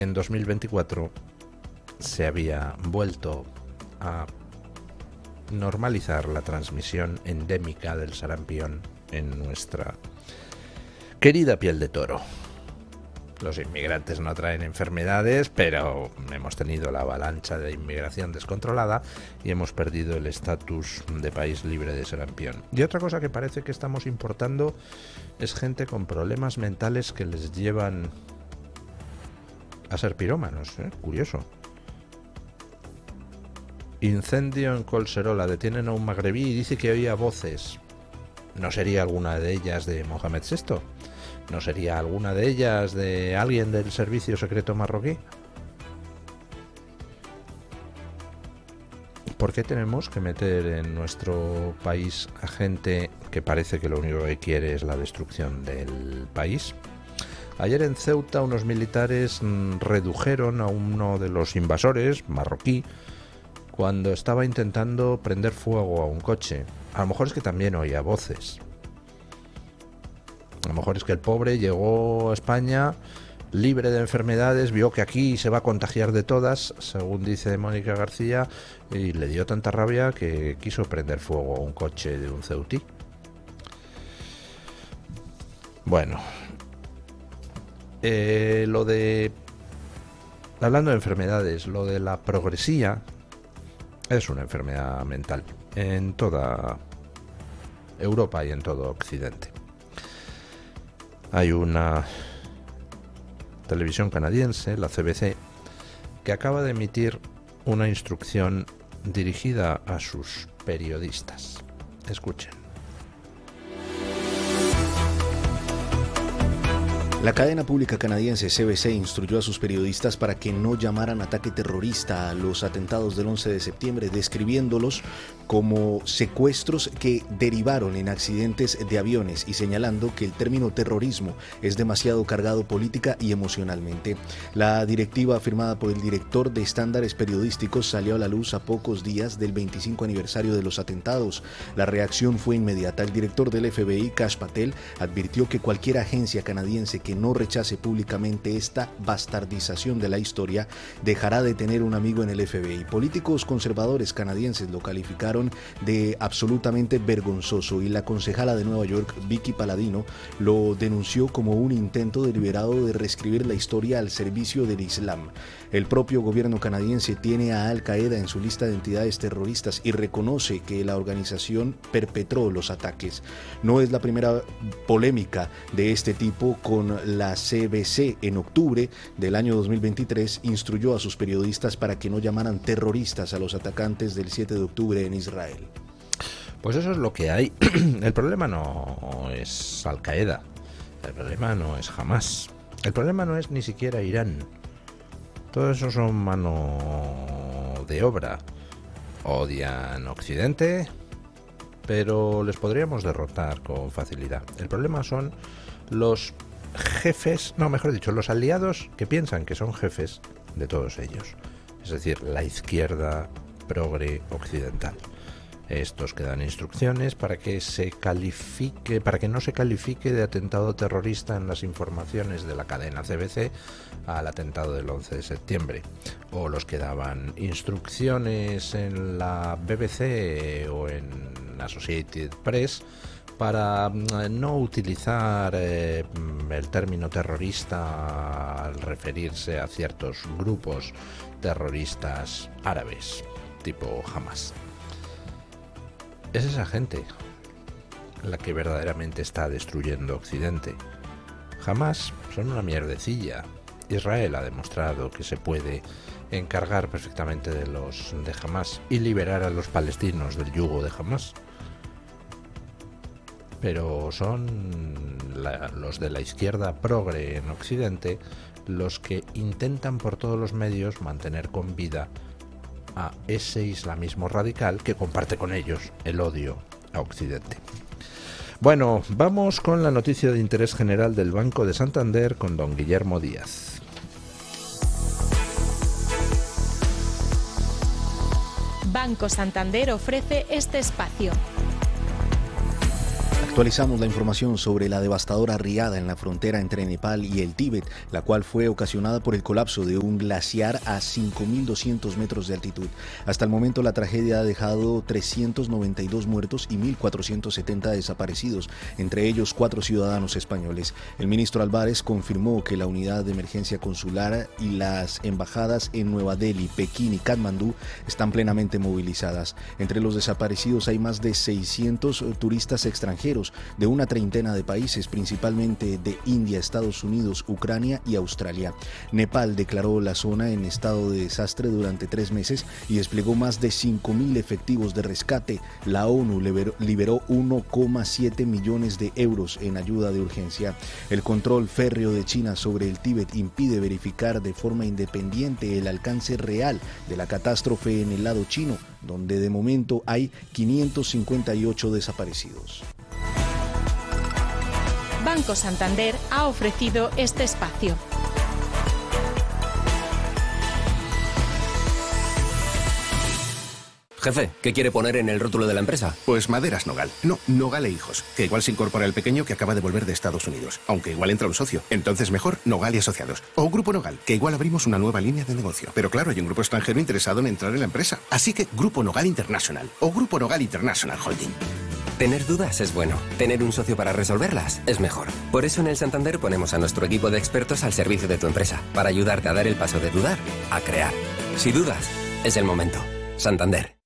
en 2024 se había vuelto a normalizar la transmisión endémica del sarampión en nuestra querida piel de toro. Los inmigrantes no traen enfermedades, pero hemos tenido la avalancha de inmigración descontrolada y hemos perdido el estatus de país libre de sarampión. Y otra cosa que parece que estamos importando es gente con problemas mentales que les llevan a ser pirómanos, ¿eh? Curioso. Incendio en Collserola, detienen a un magrebí y dice que oía voces. ¿No sería alguna de ellas de Mohamed VI? ¿No sería alguna de ellas de alguien del servicio secreto marroquí? ¿Por qué tenemos que meter en nuestro país a gente que parece que lo único que quiere es la destrucción del país? Ayer en Ceuta unos militares redujeron a uno de los invasores, marroquí, cuando estaba intentando prender fuego a un coche. A lo mejor es que también oía voces. A lo mejor es que el pobre llegó a España libre de enfermedades, vio que aquí se va a contagiar de todas, según dice Mónica García, y le dio tanta rabia que quiso prender fuego a un coche de un ceutí. Bueno, hablando de enfermedades, lo de la progresía es una enfermedad mental en toda Europa y en todo Occidente. Hay una televisión canadiense, la CBC, que acaba de emitir una instrucción dirigida a sus periodistas. Escuchen. La cadena pública canadiense CBC instruyó a sus periodistas para que no llamaran ataque terrorista a los atentados del 11 de septiembre, describiéndolos como secuestros que derivaron en accidentes de aviones y señalando que el término terrorismo es demasiado cargado política y emocionalmente. La directiva firmada por el director de estándares periodísticos salió a la luz a pocos días del 25 aniversario de los atentados. La reacción fue inmediata. El director del FBI, Kash Patel, advirtió que cualquier agencia canadiense que no rechace públicamente esta bastardización de la historia dejará de tener un amigo en el FBI. Políticos conservadores canadienses lo calificaron de absolutamente vergonzoso y la concejala de Nueva York, Vicky Paladino, lo denunció como un intento deliberado de reescribir la historia al servicio del Islam. El propio gobierno canadiense tiene a Al Qaeda en su lista de entidades terroristas y reconoce que la organización perpetró los ataques. No es la primera polémica de este tipo con la CBC. En octubre del año 2023 instruyó a sus periodistas para que no llamaran terroristas a los atacantes del 7 de octubre en Israel. Pues eso es lo que hay. El problema no es Al Qaeda, el problema no es Hamás, el problema no es ni siquiera Irán. Todo eso son mano de obra. Odian Occidente, pero les podríamos derrotar con facilidad. El problema son los jefes, no, mejor dicho, los aliados que piensan que son jefes de todos ellos. Es decir, la izquierda progre occidental. Estos que dan instrucciones para que no se califique de atentado terrorista en las informaciones de la cadena CBC al atentado del 11 de septiembre. O los que daban instrucciones en la BBC o en Associated Press para no utilizar el término terrorista al referirse a ciertos grupos terroristas árabes, tipo Hamás. Es esa gente la que verdaderamente está destruyendo Occidente. Hamás son una mierdecilla. Israel ha demostrado que se puede encargar perfectamente de los de Hamás y liberar a los palestinos del yugo de Hamás. Pero son los de la izquierda progre en Occidente los que intentan por todos los medios mantener con vida a ese islamismo radical que comparte con ellos el odio a Occidente. Bueno, vamos con la noticia de interés general del Banco de Santander con don Guillermo Díaz. Banco Santander ofrece este espacio. Actualizamos la información sobre la devastadora riada en la frontera entre Nepal y el Tíbet, la cual fue ocasionada por el colapso de un glaciar a 5.200 metros de altitud. Hasta el momento la tragedia ha dejado 392 muertos y 1.470 desaparecidos, entre ellos 4 ciudadanos españoles. El ministro Álvarez confirmó que la unidad de emergencia consular y las embajadas en Nueva Delhi, Pekín y Katmandú están plenamente movilizadas. Entre los desaparecidos hay más de 600 turistas extranjeros de una treintena de países, principalmente de India, Estados Unidos, Ucrania y Australia. Nepal declaró la zona en estado de desastre durante 3 meses y desplegó más de 5.000 efectivos de rescate. La ONU liberó 1,7 millones de euros en ayuda de urgencia. El control férreo de China sobre el Tíbet impide verificar de forma independiente el alcance real de la catástrofe en el lado chino, donde de momento hay 558 desaparecidos. Banco Santander ha ofrecido este espacio. Jefe, ¿qué quiere poner en el rótulo de la empresa? Pues Maderas Nogal. No, Nogal e Hijos, que igual se incorpora el pequeño que acaba de volver de Estados Unidos, aunque igual entra un socio. Entonces mejor Nogal y Asociados. O Grupo Nogal, que igual abrimos una nueva línea de negocio. Pero claro, hay un grupo extranjero interesado en entrar en la empresa. Así que Grupo Nogal International o Grupo Nogal International Holding. Tener dudas es bueno. Tener un socio para resolverlas es mejor. Por eso en el Santander ponemos a nuestro equipo de expertos al servicio de tu empresa, para ayudarte a dar el paso de dudar a crear. Si dudas, es el momento. Santander.